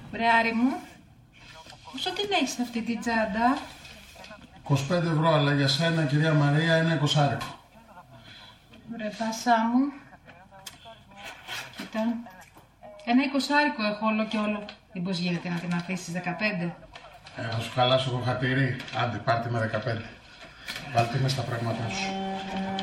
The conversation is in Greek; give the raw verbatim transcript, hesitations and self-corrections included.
Μπρεάρι μου, πόσο την έχεις αυτή τη τσάντα? είκοσι πέντε ευρώ, αλλά για σένα, κυρία Μαρία, είναι εικοσάρικο. Ρε πασά μου. Κοίτα. Ένα εικοσάρικο έχω όλο και όλο. Μήπως γίνεται να την αφήσεις δεκαπέντε? Ε, θα σου χαλάσω εγώ χατήρι. Άντε, πάρτε με δεκαπέντε. Βάλτε με στα πράγματά σου.